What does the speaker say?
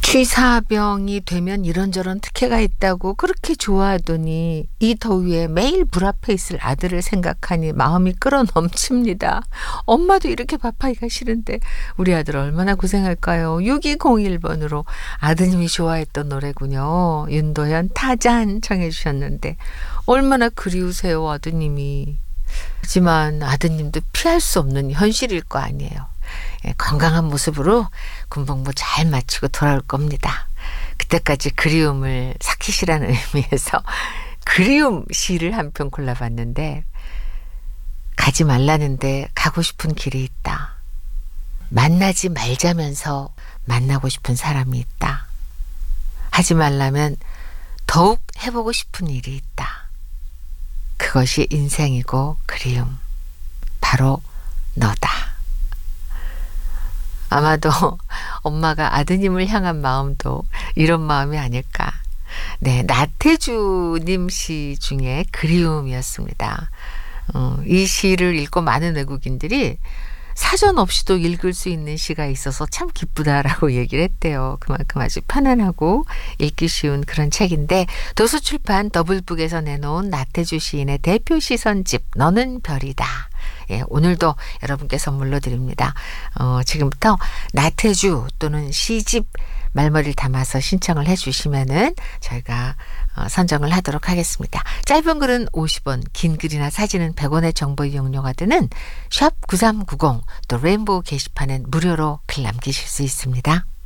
취사병이 되면 이런저런 특혜가 있다고 그렇게 좋아하더니 이 더위에 매일 불 앞에 있을 아들을 생각하니 마음이 끓어 넘칩니다. 엄마도 이렇게 밥하기가 싫은데 우리 아들 얼마나 고생할까요? 6201번으로 아드님이 좋아했던 노래군요. 윤도현 타잔 청해 주셨는데 얼마나 그리우세요 아드님이. 하지만 아드님도 피할 수 없는 현실일 거 아니에요. 건강한 모습으로 군복무 잘 마치고 돌아올 겁니다. 그때까지 그리움을 삭히시라는 의미에서 그리움 시를 한 편 골라봤는데, 가지 말라는데 가고 싶은 길이 있다. 만나지 말자면서 만나고 싶은 사람이 있다. 하지 말라면 더욱 해보고 싶은 일이 있다. 그것이 인생이고 그리움. 바로 너다. 아마도 엄마가 아드님을 향한 마음도 이런 마음이 아닐까. 네, 나태주님 시 중에 그리움이었습니다. 이 시를 읽고 많은 외국인들이 사전 없이도 읽을 수 있는 시가 있어서 참 기쁘다라고 얘기를 했대요. 그만큼 아주 편안하고 읽기 쉬운 그런 책인데, 도서출판 더블북에서 내놓은 나태주 시인의 대표 시선집 너는 별이다. 예, 오늘도 여러분께 선물로 드립니다. 지금부터 나태주 또는 시집 말머리를 담아서 신청을 해주시면은 저희가 선정을 하도록 하겠습니다. 짧은 글은 50원, 긴 글이나 사진은 100원의 정보 이용료가 드는 샵 9390 또 레인보우 게시판엔 무료로 글 남기실 수 있습니다.